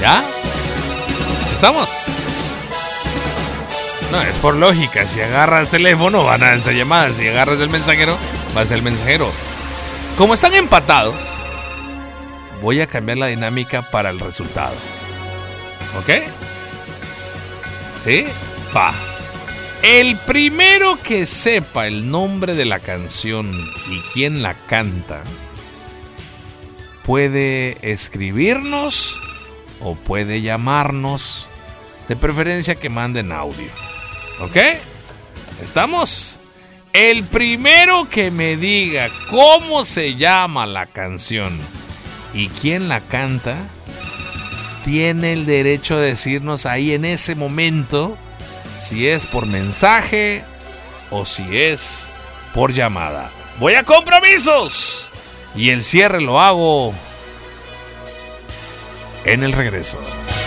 ¿Ya? ¿Estamos? No, es por lógica. Si agarras teléfono, van a esta llamada. Si agarras el mensajero, va a ser el mensajero. Como están empatados, voy a cambiar la dinámica para el resultado. ¿Ok? ¿Sí? Va. El primero que sepa el nombre de la canción y quién la canta, puede escribirnos o puede llamarnos. De preferencia que manden audio. ¿Ok? ¿Estamos? El primero que me diga cómo se llama la canción y quién la canta, tiene el derecho de decirnos ahí en ese momento si es por mensaje o si es por llamada. Voy a compromisos y el cierre lo hago en el regreso.